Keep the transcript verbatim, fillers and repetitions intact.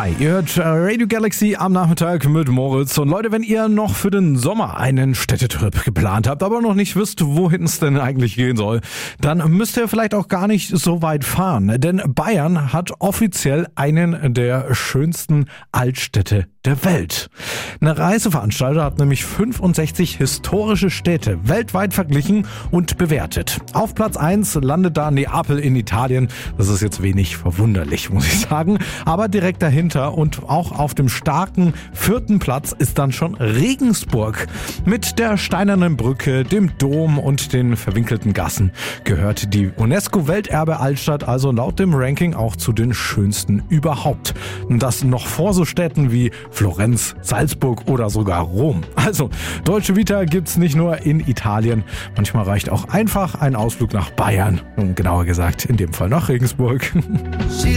Hi, ihr hört Radio Galaxy am Nachmittag mit Moritz. Und Leute, wenn ihr noch für den Sommer einen Städtetrip geplant habt, aber noch nicht wisst, wohin es denn eigentlich gehen soll, dann müsst ihr vielleicht auch gar nicht so weit fahren. Denn Bayern hat offiziell einen der schönsten Altstädte der Welt. Eine Reiseveranstalter hat nämlich fünfundsechzig historische Städte weltweit verglichen und bewertet. Auf Platz eins landet da Neapel in Italien. Das ist jetzt wenig verwunderlich, muss ich sagen. Aber direkt dahinter und auch auf dem starken vierten Platz ist dann schon Regensburg. Mit der steinernen Brücke, dem Dom und den verwinkelten Gassen gehört die UNESCO-Welterbe-Altstadt also laut dem Ranking auch zu den schönsten überhaupt. Und das noch vor so Städten wie Florenz, Salzburg oder sogar Rom. Also, Deutsche Vita gibt's nicht nur in Italien. Manchmal reicht auch einfach ein Ausflug nach Bayern. Und genauer gesagt, in dem Fall nach Regensburg.